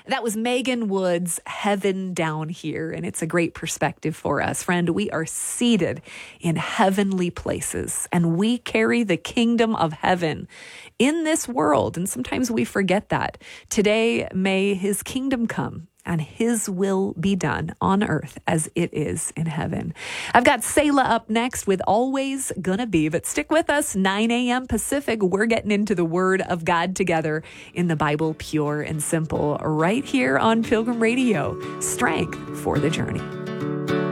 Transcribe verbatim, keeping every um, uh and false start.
That was Megan Wood's Heaven Down Here, and it's a great perspective for us. Friend, we are seated in heavenly places, and we carry the kingdom of heaven in this world, and sometimes we forget that. Today, may his kingdom come and his will be done on earth as it is in heaven. I've got Selah up next with Always Gonna Be, but stick with us, nine a.m. Pacific. We're getting into the Word of God together in the Bible, pure and simple, right here on Pilgrim Radio. Strength for the journey.